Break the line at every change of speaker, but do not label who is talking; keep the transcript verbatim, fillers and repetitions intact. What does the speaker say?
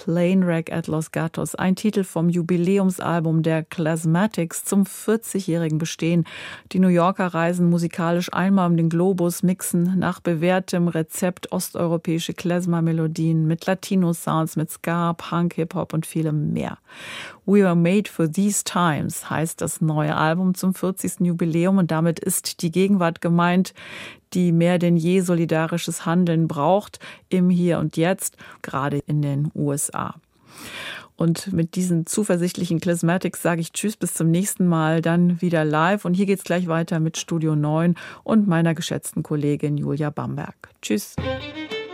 Planewreck at Los Gatos, ein Titel vom Jubiläumsalbum der Klezmatics zum vierzigjährigen Bestehen. Die New Yorker reisen musikalisch einmal um den Globus, mixen nach bewährtem Rezept osteuropäische Klezmer-Melodien mit Latino-Sounds, mit Ska, Punk, Hip-Hop und vielem mehr. We Were Made for These Times heißt das neue Album zum vierzigsten Jubiläum und damit ist die Gegenwart gemeint, die mehr denn je solidarisches Handeln braucht im Hier und Jetzt, gerade in den U S A. Und mit diesen zuversichtlichen Klezmatics sage ich Tschüss, bis zum nächsten Mal, dann wieder live. Und hier geht's gleich weiter mit Studio neun und meiner geschätzten Kollegin Julia Bamberg. Tschüss.